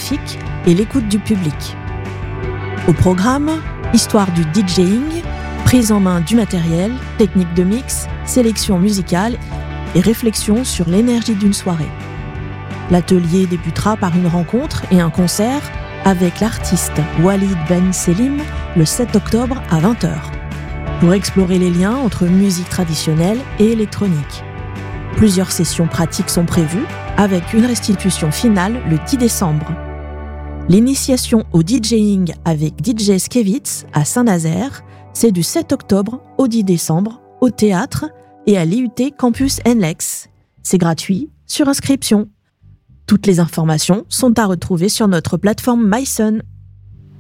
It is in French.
graphique et l'écoute du public. Au programme, histoire du DJing, prise en main du matériel, technique de mix, sélection musicale et réflexion sur l'énergie d'une soirée. L'atelier débutera par une rencontre et un concert avec l'artiste Walid Ben Selim le 7 octobre à 20h, pour explorer les liens entre musique traditionnelle et électronique. Plusieurs sessions pratiques sont prévues, avec une restitution finale le 10 décembre. L'initiation au DJing avec DJ Skevitz à Saint-Nazaire, c'est du 7 octobre au 10 décembre au théâtre et à l'IUT Campus NLEX. C'est gratuit, sur inscription. Toutes les informations sont à retrouver sur notre plateforme mySun.